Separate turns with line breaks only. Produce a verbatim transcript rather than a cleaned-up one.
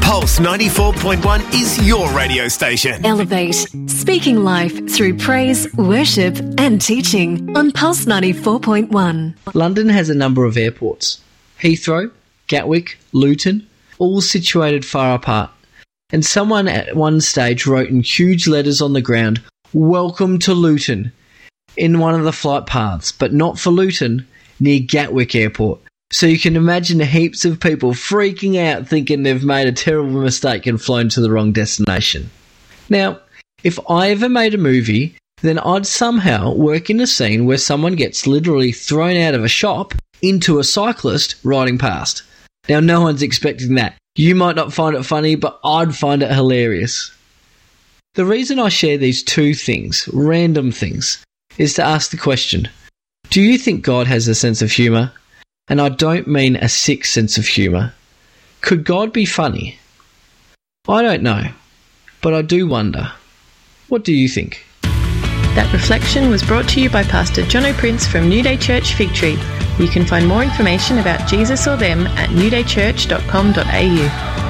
Pulse ninety-four point one is your radio station.
Elevate, speaking life through praise, worship and teaching on Pulse ninety-four point one.
London has a number of airports. Heathrow, Gatwick, Luton, all situated far apart. And someone at one stage wrote in huge letters on the ground, "Welcome to Luton," in one of the flight paths, but not for Luton, near Gatwick Airport. So you can imagine heaps of people freaking out thinking they've made a terrible mistake and flown to the wrong destination. Now, if I ever made a movie, then I'd somehow work in a scene where someone gets literally thrown out of a shop into a cyclist riding past. Now, no one's expecting that. You might not find it funny, but I'd find it hilarious. The reason I share these two things, random things, is to ask the question, do you think God has a sense of humour? And I don't mean a sick sense of humour. Could God be funny? I don't know, but I do wonder. What do you think?
That reflection was brought to you by Pastor Jono Prince from New Day Church Fig Tree. You can find more information about Jesus or them at new day church dot com dot a u.